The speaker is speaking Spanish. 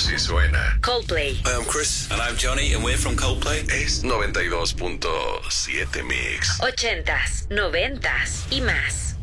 si suena. Coldplay. Hi, I'm Chris. And I'm Johnny, and we're from Coldplay. Es 92.7 Mix. 80s, 90s y más.